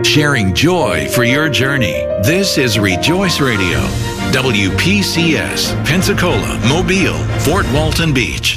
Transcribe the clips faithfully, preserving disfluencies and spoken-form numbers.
sharing joy for your journey. This is Rejoice Radio, W P C S, Pensacola, Mobile, Fort Walton Beach.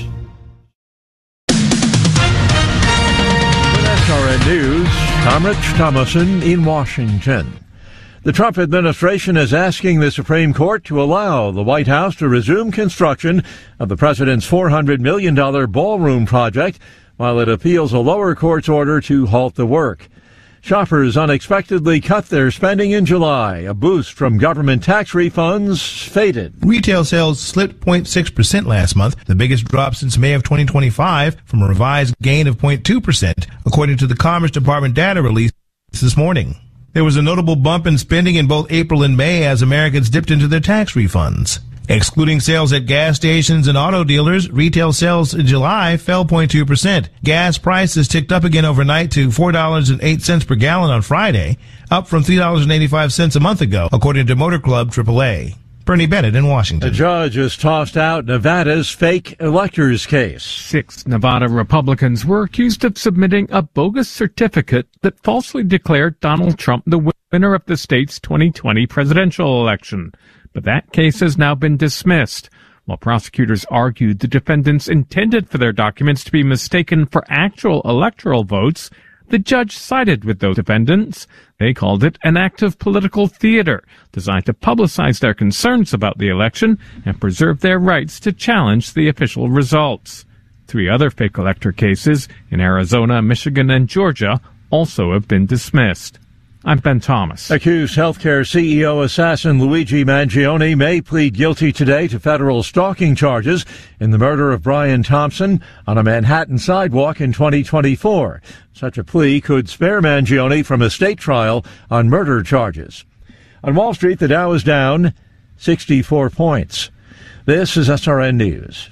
With S R N News, I'm Rich Thomason in Washington. The Trump administration is asking the Supreme Court to allow the White House to resume construction of the president's four hundred million dollars ballroom project while it appeals a lower court's order to halt the work. Shoppers unexpectedly cut their spending in July. A boost from government tax refunds faded. Retail sales slipped zero point six percent last month, the biggest drop since May of twenty twenty-five, from a revised gain of zero point two percent, according to the Commerce Department data released this morning. There was a notable bump in spending in both April and May as Americans dipped into their tax refunds. Excluding sales at gas stations and auto dealers, retail sales in July fell zero point two percent. Gas prices ticked up again overnight to four dollars and eight cents per gallon on Friday, up from three dollars and eighty-five cents a month ago, according to Motor Club triple A. Bernie Bennett in Washington. A judge has tossed out Nevada's fake electors case. Six Nevada Republicans were accused of submitting a bogus certificate that falsely declared Donald Trump the winner of the state's twenty twenty presidential election. But that case has now been dismissed. While prosecutors argued the defendants intended for their documents to be mistaken for actual electoral votes, the judge sided with those defendants. They called it an act of political theater designed to publicize their concerns about the election and preserve their rights to challenge the official results. Three other fake elector cases in Arizona, Michigan, and Georgia also have been dismissed. I'm Ben Thomas. Accused healthcare C E O assassin Luigi Mangione may plead guilty today to federal stalking charges in the murder of Brian Thompson on a Manhattan sidewalk in twenty twenty-four. Such a plea could spare Mangione from a state trial on murder charges. On Wall Street, the Dow is down sixty-four points. This is S R N News.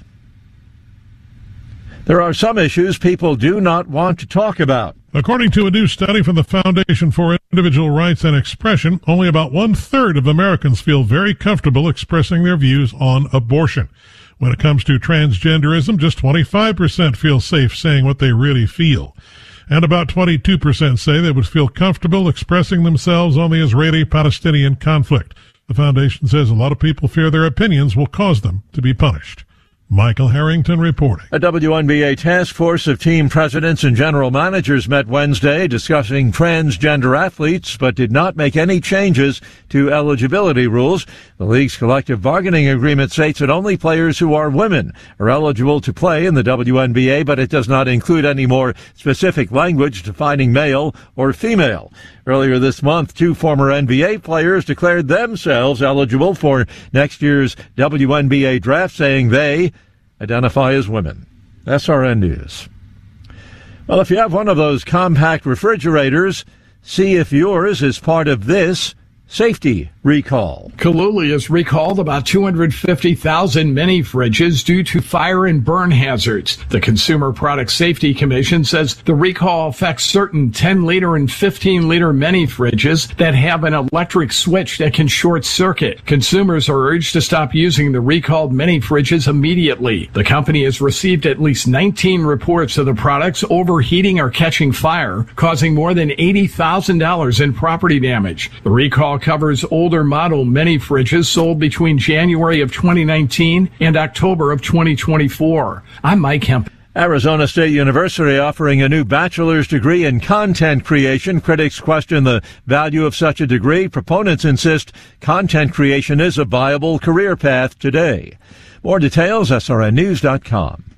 There are some issues people do not want to talk about. According to a new study from the Foundation for Individual Rights and Expression, only about one-third of Americans feel very comfortable expressing their views on abortion. When it comes to transgenderism, just twenty-five percent feel safe saying what they really feel. And about twenty-two percent say they would feel comfortable expressing themselves on the Israeli-Palestinian conflict. The Foundation says a lot of people fear their opinions will cause them to be punished. Michael Harrington reporting. A W N B A task force of team presidents and general managers met Wednesday discussing transgender athletes, but did not make any changes to eligibility rules. The league's collective bargaining agreement states that only players who are women are eligible to play in the W N B A, but it does not include any more specific language defining male or female. Earlier this month, two former N B A players declared themselves eligible for next year's W N B A draft, saying they identify as women. S R N News. Well, if you have one of those compact refrigerators, see if yours is part of this safety recall. Kaluli has recalled about two hundred fifty thousand mini fridges due to fire and burn hazards. The Consumer Product Safety Commission says the recall affects certain ten liter and fifteen liter mini fridges that have an electric switch that can short circuit. Consumers are urged to stop using the recalled mini fridges immediately. The company has received at least nineteen reports of the products overheating or catching fire, causing more than eighty thousand dollars in property damage. The recall covers older model mini fridges sold between January of twenty nineteen and October of twenty twenty-four. I'm Mike Hemp. Arizona State University offering a new bachelor's degree in content creation. Critics question the value of such a degree. Proponents insist content creation is a viable career path today. More details, S R N news dot com.